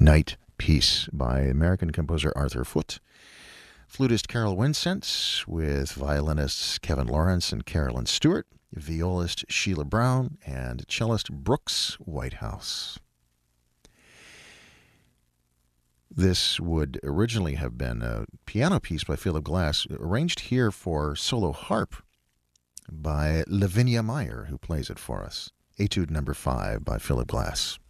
Night Piece by American composer Arthur Foote, flutist Carol Winsent with violinists Kevin Lawrence and Carolyn Stewart, violist Sheila Brown, and cellist Brooks Whitehouse. This would originally have been a piano piece by Philip Glass, arranged here for solo harp by Lavinia Meyer, who plays it for us. Etude number 5 by Philip Glass.